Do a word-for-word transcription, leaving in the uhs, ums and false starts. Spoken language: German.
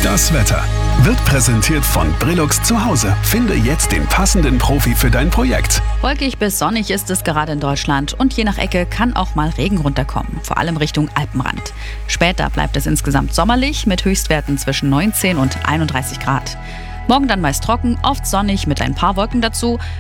Das Wetter wird präsentiert von Brillux zu Hause. Finde jetzt den passenden Profi für dein Projekt. Wolkig bis sonnig ist es gerade in Deutschland und je nach Ecke kann auch mal Regen runterkommen, vor allem Richtung Alpenrand. Später bleibt es insgesamt sommerlich mit Höchstwerten zwischen neunzehn und einunddreißig Grad. Morgen dann meist trocken, oft sonnig mit ein paar Wolken dazu.